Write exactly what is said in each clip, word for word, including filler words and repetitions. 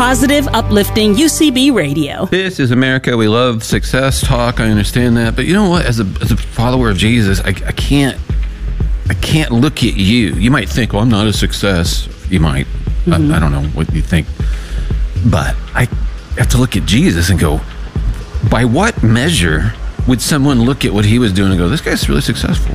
positive, uplifting U C B radio. This is America. We love success talk. I understand that. But you know what? As a, as a follower of Jesus, I, I can't I can't look at you. You might think, well, I'm not a success. You might. Mm-hmm. I, I don't know what you think. But I have to look at Jesus and go, by what measure would someone look at what he was doing and go, this guy's really successful?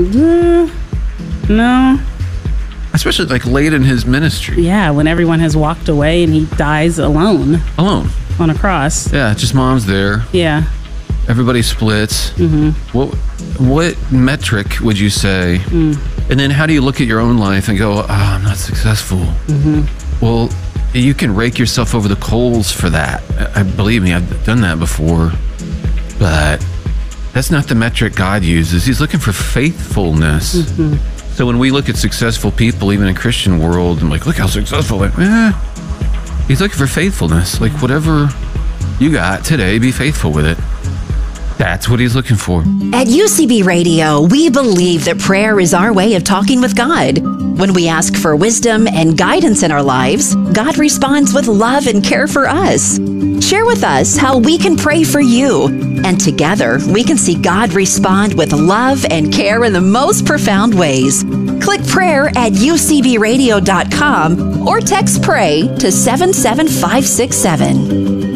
Mm-hmm. No. Especially like late in his ministry. Yeah, when everyone has walked away and he dies alone. Alone. On a cross. Yeah, just mom's there. Yeah. Everybody splits. Mm-hmm. What what metric would you say? Mm. And then how do you look at your own life and go, oh, I'm not successful? Mm-hmm. Well, you can rake yourself over the coals for that. I believe me, I've done that before. But that's not the metric God uses. He's looking for faithfulness. Mm-hmm. So when we look at successful people, even in Christian world, I'm like, look how successful. Like, eh. He's looking for faithfulness. Like, whatever you got today, be faithful with it. That's what he's looking for. At U C B Radio, we believe that prayer is our way of talking with God. When we ask for wisdom and guidance in our lives, God responds with love and care for us. Share with us how we can pray for you. And together, we can see God respond with love and care in the most profound ways. Click prayer at U C B radio dot com or text PRAY to seven seven five six seven.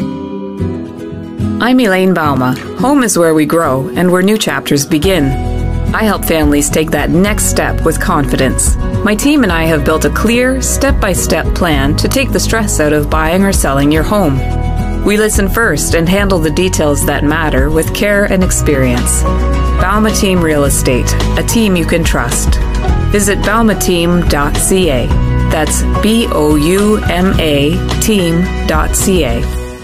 I'm Elaine Bauma. Home is where we grow and where new chapters begin. I help families take that next step with confidence. My team and I have built a clear, step-by-step plan to take the stress out of buying or selling your home. We listen first and handle the details that matter with care and experience. Bauma Team Real Estate, a team you can trust. Visit bauma team dot c a. That's B O U M A team dot c a.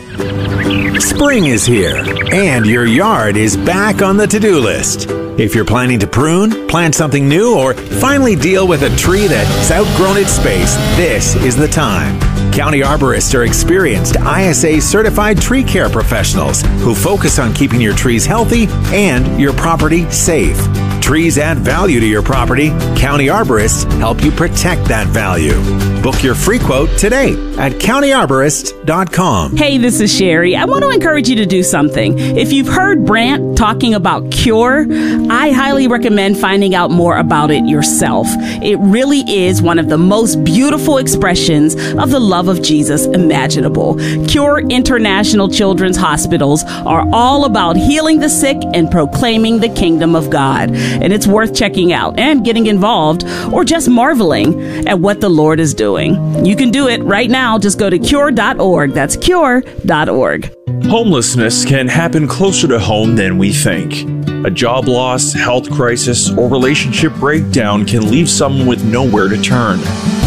Spring is here, and your yard is back on the to-do list. If you're planning to prune, plant something new, or finally deal with a tree that's outgrown its space, this is the time. County arborists are experienced I S A-certified tree care professionals who focus on keeping your trees healthy and your property safe. Trees add value to your property. County arborists help you protect that value. Book your free quote today at county arborist dot com. Hey, this is Sherry. I want to encourage you to do something. If you've heard Brant talking about Cure, I highly recommend finding out more about it yourself. It really is one of the most beautiful expressions of the love of Jesus imaginable. Cure International Children's Hospitals are all about healing the sick and proclaiming the kingdom of God. And it's worth checking out and getting involved or just marveling at what the Lord is doing. You can do it right now. Just go to cure dot org. That's cure dot org. Homelessness can happen closer to home than we think. A job loss, health crisis, or relationship breakdown can leave someone with nowhere to turn.